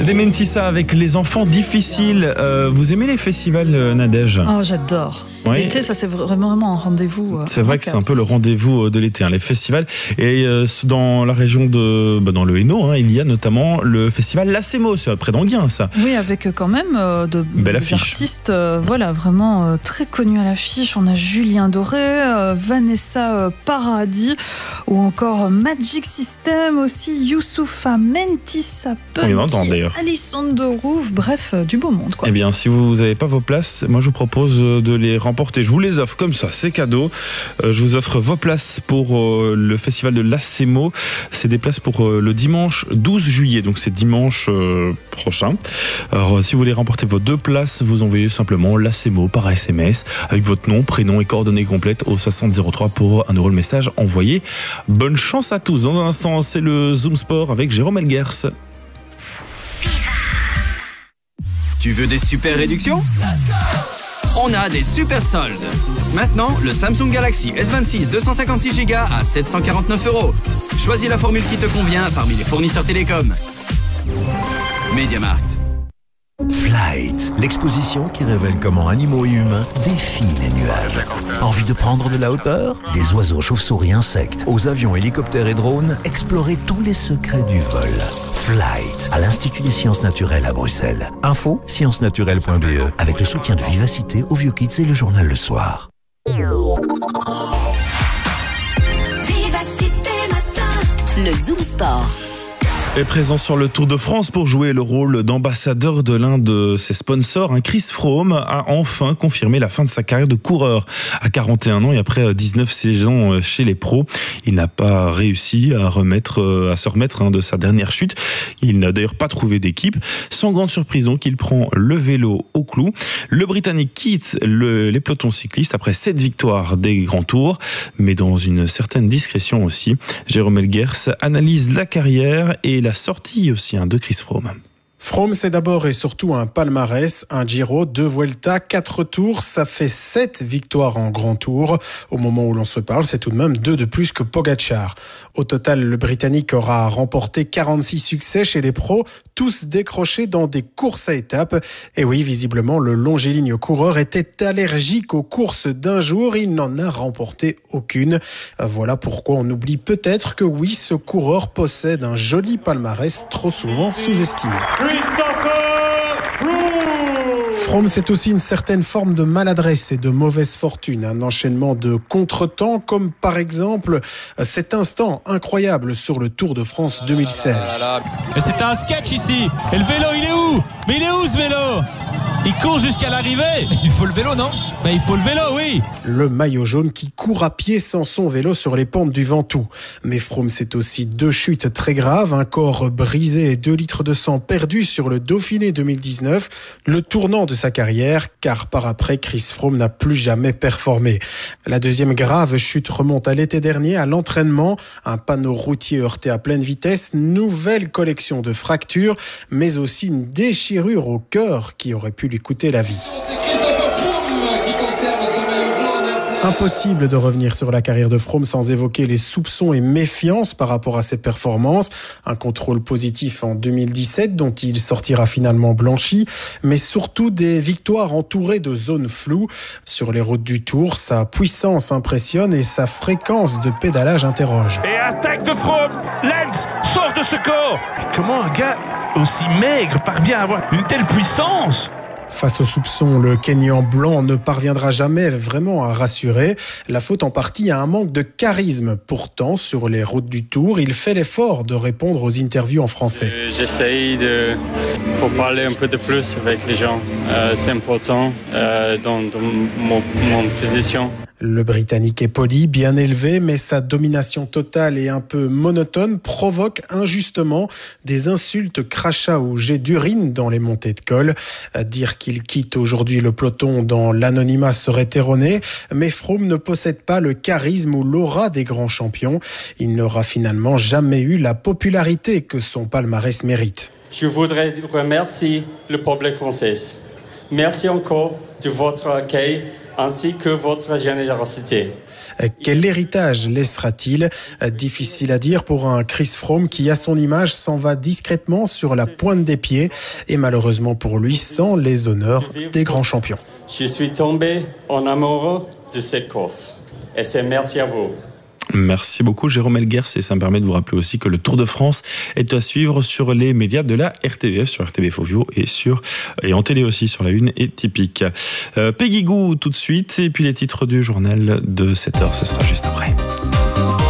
C'était Mentissa avec les enfants difficiles. Vous aimez les festivals, Nadège ? Oh, j'adore. Oui. L'été, ça c'est vraiment un rendez-vous. C'est vrai que c'est un peu le rendez-vous de l'été, les festivals. Et dans la région dans le Hainaut, il y a notamment le festival Lacemo, c'est près d'Anguin, ça. Oui, avec quand même Belle des artistes vraiment très connus à l'affiche. On a Julien Doré, Vanessa Paradis ou encore Magic System aussi, Youssoupha, Mentissa, Alison de Rouve, bref, du beau monde, quoi. Eh bien, si vous n'avez pas vos places, moi je vous propose de les remporter. Je vous les offre comme ça, c'est cadeau. Je vous offre vos places pour le festival de Lacemo. C'est des places pour le dimanche 12 juillet, donc c'est dimanche prochain. Alors, si vous voulez remporter vos 2 places, vous envoyez simplement Lacemo par SMS avec votre nom, prénom et coordonnées complètes au 6003 pour 1 € le message envoyé. Bonne chance à tous. Dans un instant, c'est le Zoom Sport avec Jérôme Elguers. Tu veux des super réductions ? On a des super soldes. Maintenant, le Samsung Galaxy S26 256Go à 749 €. Choisis la formule qui te convient parmi les fournisseurs télécoms. MediaMarkt. Flight, l'exposition qui révèle comment animaux et humains défient les nuages. Envie de prendre de la hauteur ? Des oiseaux, chauves-souris, insectes, aux avions, hélicoptères et drones, explorez tous les secrets du vol. Flight, à l'Institut des sciences naturelles à Bruxelles. Info, sciencesnaturelles.be, avec le soutien de Vivacité, Au Vieux Kids et le journal Le Soir. Vivacité Matin, le Zoom Sport. Est présent sur le Tour de France pour jouer le rôle d'ambassadeur de l'un de ses sponsors. Chris Froome a enfin confirmé la fin de sa carrière de coureur. À 41 ans et après 19 saisons chez les pros, il n'a pas réussi à se remettre de sa dernière chute. Il n'a d'ailleurs pas trouvé d'équipe. Sans grande surprise, donc, il prend le vélo au clou. Le Britannique quitte les pelotons cyclistes après 7 victoires des grands tours, mais dans une certaine discrétion aussi. Jérôme Elguers analyse la carrière et la sortie aussi de Chris Froome. Froome, c'est d'abord et surtout un palmarès, un Giro, 2 Vuelta, 4 tours, ça fait 7 victoires en grand tour. Au moment où l'on se parle, c'est tout de même 2 de plus que Pogačar. Au total, le Britannique aura remporté 46 succès chez les pros, tous décrochés dans des courses à étapes. Et oui, visiblement, le longiligne coureur était allergique aux courses d'un jour, il n'en a remporté aucune. Voilà pourquoi on oublie peut-être que oui, ce coureur possède un joli palmarès trop souvent sous-estimé. Froome, c'est aussi une certaine forme de maladresse et de mauvaise fortune, un enchaînement de contretemps, comme par exemple cet instant incroyable sur le Tour de France 2016. Et c'est un sketch ici. Et le vélo, il est où ? Mais il est où ce vélo ? Il court jusqu'à l'arrivée. Il faut le vélo, non ? Il faut le vélo, oui. Le maillot jaune qui court à pied sans son vélo sur les pentes du Ventoux. Mais Froome, c'est aussi 2 chutes très graves, un corps brisé et 2 litres de sang perdus sur le Dauphiné 2019, le tournant de sa carrière, car par après, Chris Froome n'a plus jamais performé. La deuxième grave chute remonte à l'été dernier à l'entraînement, un panneau routier heurté à pleine vitesse, nouvelle collection de fractures, mais aussi une déchirure au cœur qui aurait pu lui coûter la vie. Impossible de revenir sur la carrière de Froome sans évoquer les soupçons et méfiances par rapport à ses performances. Un contrôle positif en 2017 dont il sortira finalement blanchi, mais surtout des victoires entourées de zones floues. Sur les routes du Tour, sa puissance impressionne et sa fréquence de pédalage interroge. Et attaque de Froome, Lens sort de ce corps. Comment un gars aussi maigre parvient à avoir une telle puissance ? Face aux soupçons, le Kenyan blanc ne parviendra jamais vraiment à rassurer. La faute en partie à un manque de charisme. Pourtant, sur les routes du Tour, il fait l'effort de répondre aux interviews en français. J'essaye pour parler un peu de plus avec les gens. C'est important dans mon position. Le Britannique est poli, bien élevé, mais sa domination totale et un peu monotone provoque injustement des insultes, crachats ou jets d'urine dans les montées de col. Dire qu'il quitte aujourd'hui le peloton dans l'anonymat serait erroné, mais Froome ne possède pas le charisme ou l'aura des grands champions. Il n'aura finalement jamais eu la popularité que son palmarès mérite. Je voudrais remercier le public français. Merci encore de votre accueil ainsi que votre générosité. Quel héritage laissera-t-il? Difficile à dire pour un Chris Froome qui, à son image, s'en va discrètement sur la pointe des pieds et malheureusement pour lui, sans les honneurs des grands champions. Je suis tombé en amoureux de cette course et c'est merci à vous. Merci beaucoup Jérôme Elguers, et ça me permet de vous rappeler aussi que le Tour de France est à suivre sur les médias de la RTBF, sur RTBF Ovio et en télé aussi sur la Une et Typique. Peggy Gou tout de suite, et puis les titres du journal de 7h, ce sera juste après.